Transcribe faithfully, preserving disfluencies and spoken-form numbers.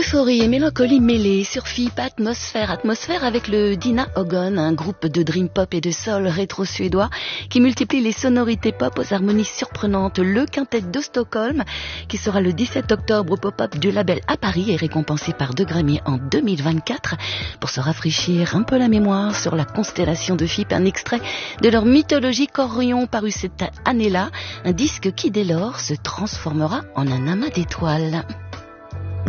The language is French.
Euphorie et mélancolie mêlées sur F I P, atmosphère, atmosphère avec le Dina Ogon, un groupe de dream pop et de soul rétro-suédois qui multiplie les sonorités pop aux harmonies surprenantes. Le quintet de Stockholm, qui sera le dix-sept octobre au pop-up du label à Paris, est récompensé par deux Grammy en deux mille vingt-quatre. Pour se rafraîchir un peu la mémoire sur la constellation de F I P, un extrait de leur mythologique Orion paru cette année-là, un disque qui dès lors se transformera en un amas d'étoiles.